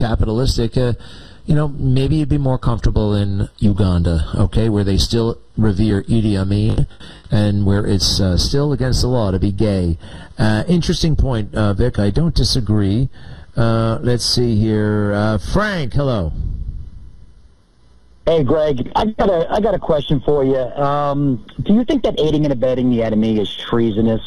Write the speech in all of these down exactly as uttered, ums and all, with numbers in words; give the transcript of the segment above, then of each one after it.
capitalistic, uh, you know, maybe you'd be more comfortable in Uganda, okay, where they still revere Idi Amin and where it's uh, still against the law to be gay. Uh, interesting point, uh, Vic. I don't disagree. Uh, let's see here. Uh, Frank, hello. Hey, Greg. I got a I got a question for you. Um, do you think that aiding and abetting the enemy is treasonous?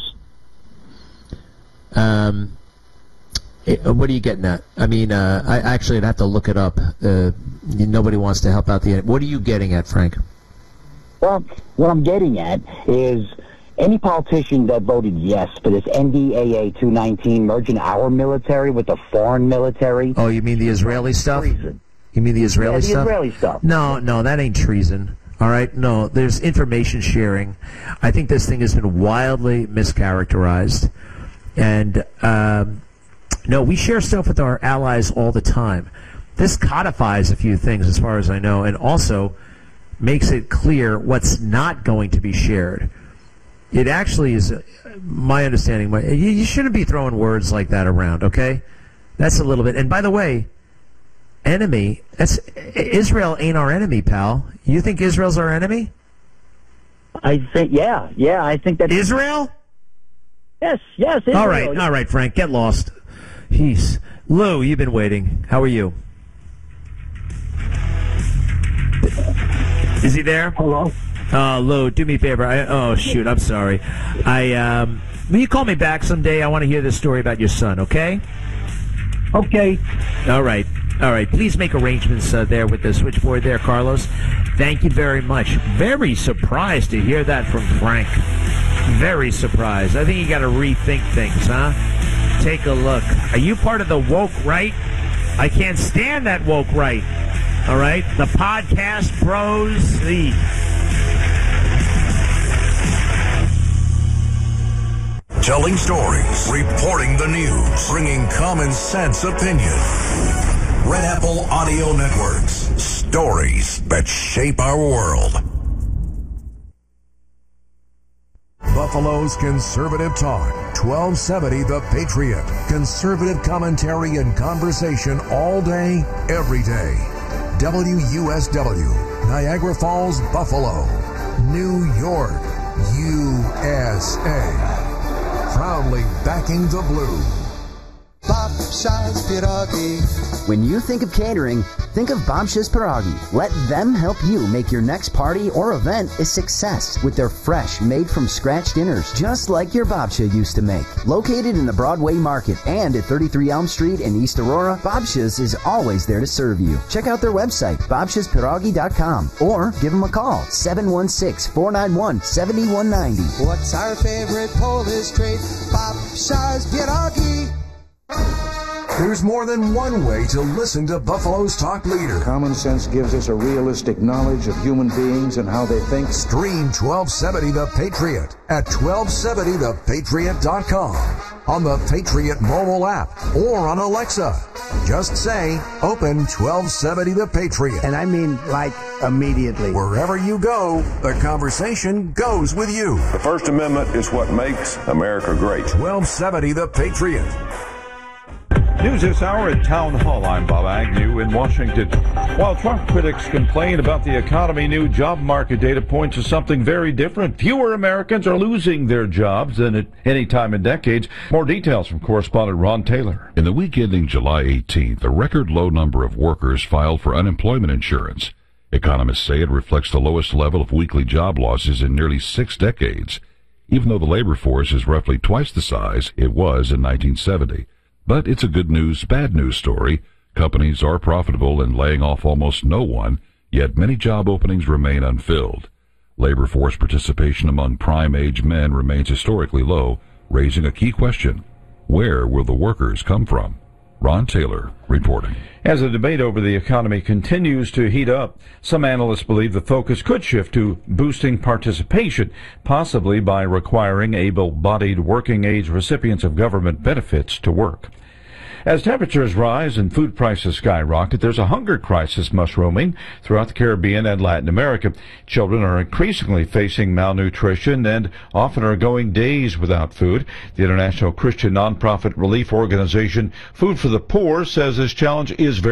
Um. What are you getting at? I mean, uh, I actually I'd have to look it up. Uh, nobody wants to help out the enemy. What are you getting at, Frank? Well, what I'm getting at is any politician that voted yes for this N D A A two nineteen merging our military with the foreign military. Oh, you mean the Israeli stuff? Treason. You mean the Israeli yeah, the stuff? The Israeli stuff. No, no, that ain't treason. All right? No, there's information sharing. I think this thing has been wildly mischaracterized. And, um... no, we share stuff with our allies all the time. This codifies a few things as far as I know, and also makes it clear what's not going to be shared. It actually is, uh, my understanding, my, you, you shouldn't be throwing words like that around, okay? That's a little bit. And by the way, enemy, that's, Israel ain't our enemy, pal. You think Israel's our enemy? I think, yeah, yeah, I think that... Israel? Yes, yes, Israel. All right, all right, Frank, get lost. Peace. Lou, you've been waiting. How are you? Is he there? Hello? Uh, Lou, do me a favor. I, oh, shoot, I'm sorry. I um, will you call me back someday? I want to hear this story about your son, okay? Okay. All right. All right. Please make arrangements uh, there with the switchboard there, Carlos. Thank you very much. Very surprised to hear that from Frank. Very surprised. I think you got to rethink things, huh? Take a look. Are you part of the woke right? I can't stand that woke right. All right? The podcast bros. The... Telling stories, reporting the news, bringing common sense opinion. Red Apple Audio Networks. Stories that shape our world. Buffalo's Conservative Talk, twelve seventy The Patriot. Conservative commentary and conversation all day, every day. W U S W, Niagara Falls, Buffalo, New York, U S A. Proudly backing the blue. Babcia's Pierogi. When you think of catering, think of Babcia's Pierogi. Let them help you make your next party or event a success with their fresh, made-from-scratch dinners, just like your Babcia used to make. Located in the Broadway Market and at thirty-three Elm Street in East Aurora, Babcia's is always there to serve you. Check out their website, babcias pierogi dot com, or give them a call, seven one six, four nine one, seven one nine zero. What's our favorite Polish trait? Babcia's Pierogi. There's more than one way to listen to Buffalo's talk leader. Common sense gives us a realistic knowledge of human beings and how they think. Stream twelve seventy The Patriot at twelve seventy the patriot dot com, on the Patriot mobile app, or on Alexa. Just say, open twelve seventy The Patriot. And I mean, like, immediately. Wherever you go, the conversation goes with you. The First Amendment is what makes America great. twelve seventy The Patriot. News this hour at Town Hall. I'm Bob Agnew in Washington. While Trump critics complain about the economy, new job market data points to something very different. Fewer Americans are losing their jobs than at any time in decades. More details from correspondent Ron Taylor. In the week ending July eighteenth, a record low number of workers filed for unemployment insurance. Economists say it reflects the lowest level of weekly job losses in nearly six decades, even though the labor force is roughly twice the size it was in nineteen seventy. But it's a good news, bad news story. Companies are profitable and laying off almost no one, yet many job openings remain unfilled. Labor force participation among prime-age men remains historically low, raising a key question. Where will the workers come from? Ron Taylor reporting. As the debate over the economy continues to heat up, some analysts believe the focus could shift to boosting participation, possibly by requiring able-bodied working-age recipients of government benefits to work. As temperatures rise and food prices skyrocket, there's a hunger crisis mushrooming throughout the Caribbean and Latin America. Children are increasingly facing malnutrition and often are going days without food. The international Christian nonprofit relief organization Food for the Poor says this challenge is very